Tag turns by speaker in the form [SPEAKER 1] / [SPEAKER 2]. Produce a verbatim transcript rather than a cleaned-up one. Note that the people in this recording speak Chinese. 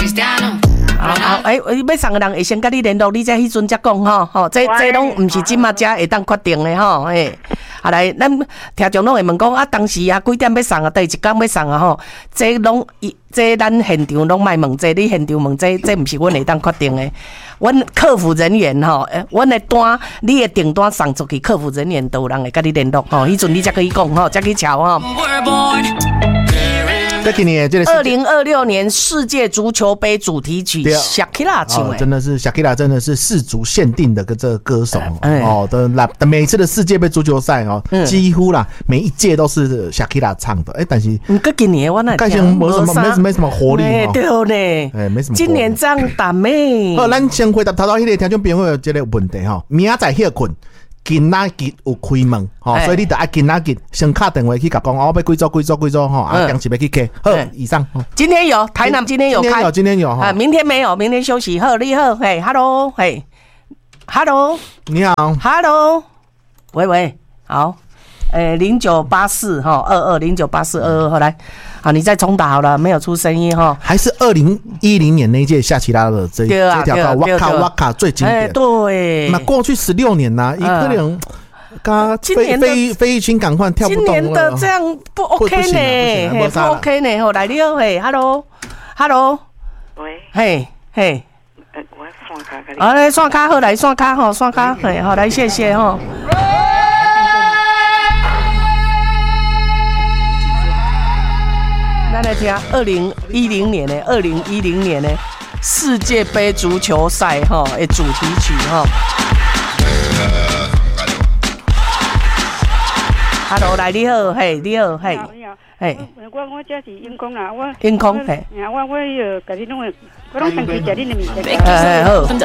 [SPEAKER 1] 好好，哎、欸，要送的人会先跟你联络，你才迄阵才讲吼，吼，这这拢唔是即马才会当决定的吼，哎，啊来，咱听众拢会问讲啊，当时啊几点要送啊，第一天要送啊吼，这拢这咱现场拢卖问这，你现场问这，这唔是阮会当决定的，阮客服人员吼，诶，阮的单，你的订单送出去，客服人员都有人会跟你联络吼，迄阵你才可以讲吼，才可以瞧吼。
[SPEAKER 2] 在今年这个
[SPEAKER 1] 二零二六年世界足球杯主题曲 Shakira 唱的、
[SPEAKER 2] 哦，真的是 Shakira 真的是世足限定的个这个歌手、嗯、哦的啦，每次的世界杯足球赛哦、嗯，几乎啦每一届都是 Shakira 唱的，哎、欸，但是
[SPEAKER 1] 嗯，个今年我那
[SPEAKER 2] 感觉没什么没没什么活力
[SPEAKER 1] 哦，对呢，
[SPEAKER 2] 哎、欸，没什么。
[SPEAKER 1] 今年这样打咩？
[SPEAKER 2] 好，咱先回答头头迄个听众朋友这个问题哈，明仔载休困。今仔日有开门，吼、欸，所以你得爱今仔日先打电话去甲讲，哦，要几组几组几组，吼，啊，当时要去开。好，欸、以上。
[SPEAKER 1] 今天有台南，今天有开，
[SPEAKER 2] 今天有，今天有哈、
[SPEAKER 1] 啊，明天没有，明天休息。好，你好，嘿 ，Hello， 嘿 ，Hello，
[SPEAKER 2] 你好
[SPEAKER 1] ，Hello， 喂喂，好，诶、欸，零九八四哈，二二零九八四二二，后来，好，你再重打好了，没有出声音哈。
[SPEAKER 2] 还是二零一零年那一届夏奇拉的这这条歌，哇卡哇卡最经典。
[SPEAKER 1] 欸、对，
[SPEAKER 2] 那过去十六年呐、啊，一个人。刚费费费玉清赶快跳不动了。
[SPEAKER 1] 今年的这样不 OK 呢，不, 不, 不, 不 OK 呢。好，来你好，嘿 ，Hello，Hello，
[SPEAKER 3] 喂，
[SPEAKER 1] 嘿嘿，
[SPEAKER 3] 呃，我刷卡给你。
[SPEAKER 1] 好，来刷卡，好，来刷卡，哈，刷卡，嘿，好，来谢谢哈。咱来听二零一零年的二零一零年的世界杯足球赛哈的主题曲哈。Hello， 来你好，嘿，你好，嘿，嘿，
[SPEAKER 3] 我我这是英空啦，我
[SPEAKER 1] 英空，嘿，
[SPEAKER 3] 我我有甲你弄，我拢长期食你的物件。
[SPEAKER 1] 哎，好。